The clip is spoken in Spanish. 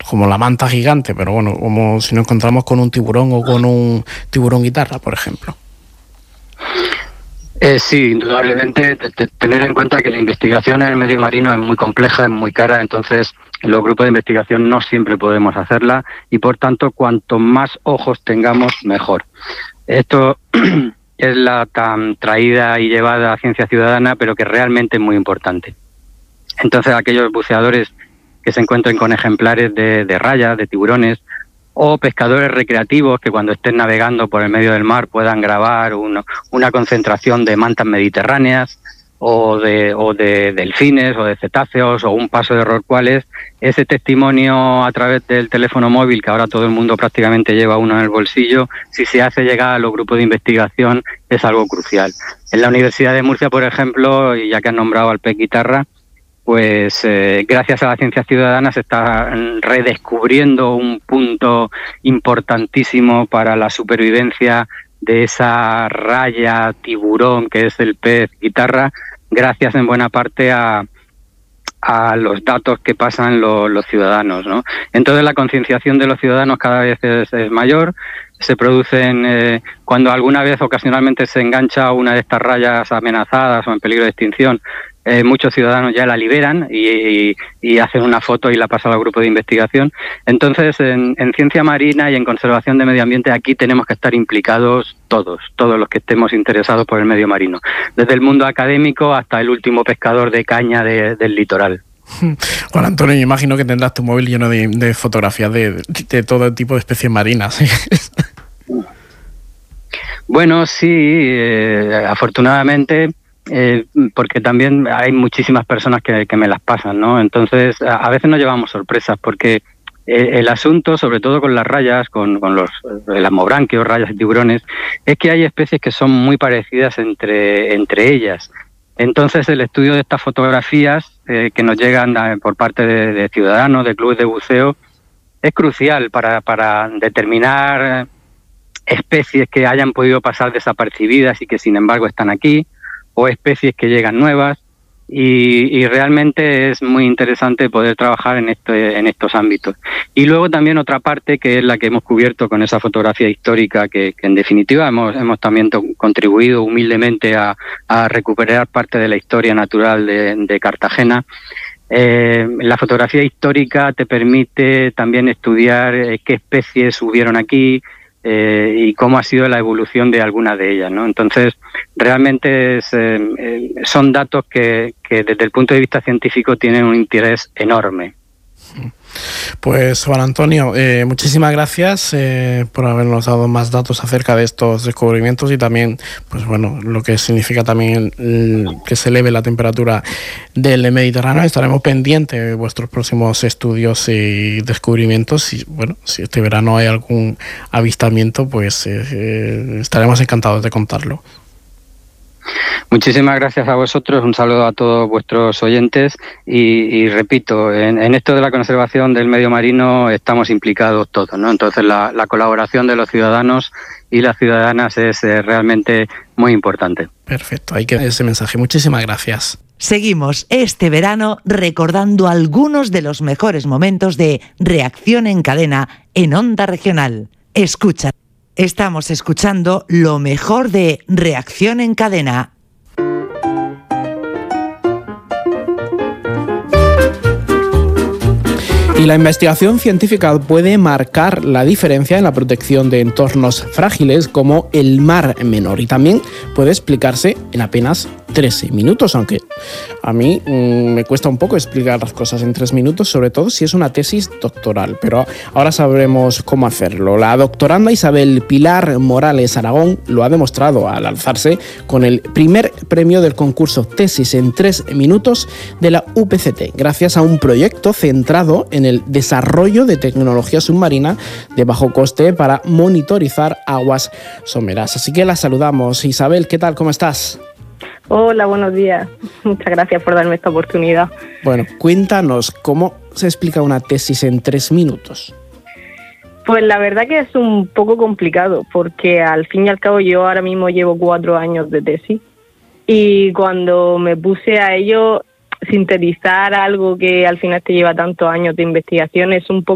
como la manta gigante, pero bueno, como si nos encontramos con un tiburón o con un tiburón guitarra, por ejemplo. Sí, indudablemente tener en cuenta que la investigación en el medio marino es muy compleja, es muy cara, entonces los grupos de investigación no siempre podemos hacerla y por tanto cuanto más ojos tengamos mejor. Esto es la tan traída y llevada ciencia ciudadana, pero que realmente es muy importante. Entonces aquellos buceadores que se encuentren con ejemplares de rayas, de tiburones, o pescadores recreativos que cuando estén navegando por el medio del mar puedan grabar una concentración de mantas mediterráneas o de delfines o de cetáceos o un paso de rorcuales, ese testimonio a través del teléfono móvil, que ahora todo el mundo prácticamente lleva uno en el bolsillo, si se hace llegar a los grupos de investigación es algo crucial. En la Universidad de Murcia, por ejemplo, y ya que han nombrado al pez guitarra, pues gracias a la ciencia ciudadana se está redescubriendo un punto importantísimo para la supervivencia de esa raya tiburón que es el pez guitarra, gracias en buena parte a los datos que pasan los ciudadanos, ¿no? Entonces la concienciación de los ciudadanos cada vez es mayor, se producen, cuando alguna vez ocasionalmente se engancha una de estas rayas amenazadas o en peligro de extinción, muchos ciudadanos ya la liberan y hacen una foto y la pasan al grupo de investigación. Entonces, en ciencia marina y en conservación de medio ambiente, aquí tenemos que estar implicados todos los que estemos interesados por el medio marino, desde el mundo académico hasta el último pescador de caña del litoral. Juan Antonio, yo imagino que tendrás tu móvil lleno de fotografías de todo tipo de especies marinas. Bueno, sí, afortunadamente... porque también hay muchísimas personas que me las pasan, ¿no? Entonces, a veces nos llevamos sorpresas porque el asunto, sobre todo con las rayas, con el amobranquio, rayas y tiburones, es que hay especies que son muy parecidas entre ellas. Entonces, el estudio de estas fotografías que nos llegan por parte de ciudadanos, de clubes de buceo, es crucial para determinar especies que hayan podido pasar desapercibidas y que, sin embargo, están aquí, o especies que llegan nuevas, y realmente es muy interesante poder trabajar en estos ámbitos. Y luego también otra parte que es la que hemos cubierto con esa fotografía histórica que en definitiva hemos también contribuido humildemente a recuperar parte de la historia natural de Cartagena. La fotografía histórica te permite también estudiar qué especies hubieron aquí, y cómo ha sido la evolución de algunas de ellas, ¿no? Entonces, realmente son datos que desde el punto de vista científico tienen un interés enorme. Pues Juan Antonio, muchísimas gracias por habernos dado más datos acerca de estos descubrimientos y también, pues bueno, lo que significa también que se eleve la temperatura del Mediterráneo. Estaremos pendientes de vuestros próximos estudios y descubrimientos y bueno, si este verano hay algún avistamiento, pues estaremos encantados de contarlo. Muchísimas gracias a vosotros, un saludo a todos vuestros oyentes y repito, en esto de la conservación del medio marino estamos implicados todos, ¿no? Entonces la colaboración de los ciudadanos y las ciudadanas es realmente muy importante. Perfecto, ahí queda ese mensaje. Muchísimas gracias. Seguimos este verano recordando algunos de los mejores momentos de Reacción en Cadena en Onda Regional. Escucha. Estamos escuchando lo mejor de Reacción en Cadena. Y la investigación científica puede marcar la diferencia en la protección de entornos frágiles como el Mar Menor y también puede explicarse en apenas 13 minutos, aunque a mí me cuesta un poco explicar las cosas en 3 minutos, sobre todo si es una tesis doctoral, pero ahora sabremos cómo hacerlo. La doctoranda Isabel Pilar Morales Aragón lo ha demostrado al alzarse con el primer premio del concurso Tesis en 3 minutos de la UPCT, gracias a un proyecto centrado en el desarrollo de tecnología submarina de bajo coste para monitorizar aguas someras. Así que la saludamos. Isabel, ¿qué tal? ¿Cómo estás? Hola, buenos días. Muchas gracias por darme esta oportunidad. Bueno, cuéntanos, ¿cómo se explica una tesis en 3 minutos? Pues la verdad que es un poco complicado, porque al fin y al cabo yo ahora mismo llevo 4 años de tesis y cuando me puse a ello, sintetizar algo que al final te lleva tantos años de investigación es un poco